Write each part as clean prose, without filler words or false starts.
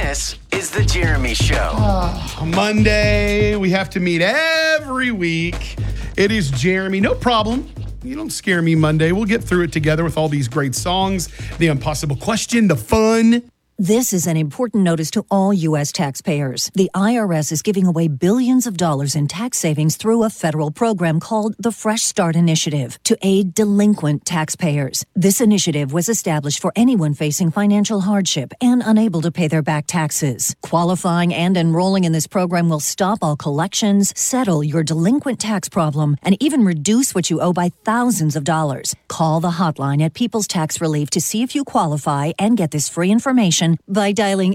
This is The Jeremy Show. Monday, we have to meet every week. It is Jeremy. No problem. You don't scare me Monday. We'll get through it together with all these great songs, the impossible question, the fun. This is an important notice to all U.S. taxpayers. The IRS is giving away billions of dollars in tax savings through a federal program called the Fresh Start Initiative to aid delinquent taxpayers. This initiative was established for anyone facing financial hardship and unable to pay their back taxes. Qualifying and enrolling in this program will stop all collections, settle your delinquent tax problem, and even reduce what you owe by thousands of dollars. Call the hotline at People's Tax Relief to see if you qualify and get this free information by dialing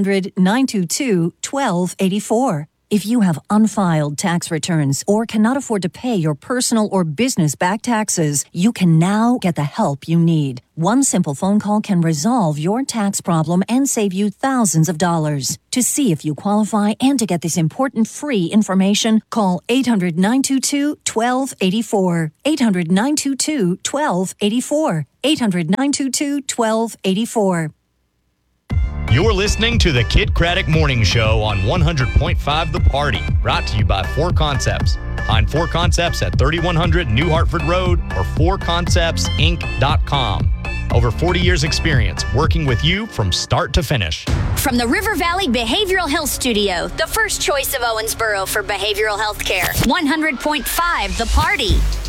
800-922-1284. If you have unfiled tax returns or cannot afford to pay your personal or business back taxes, you can now get the help you need. One simple phone call can resolve your tax problem and save you thousands of dollars. To see if you qualify and to get this important free information, call 800-922-1284. 800-922-1284. 800-922-1284. You're listening to the Kid Craddock Morning Show on 100.5 The Party, brought to you by 4 Concepts. Find 4 Concepts at 3100 New Hartford Road or 4conceptsinc.com. Over 40 years experience working with you from start to finish. From the River Valley Behavioral Health Studio, the first choice of Owensboro for behavioral health care. 100.5 The Party.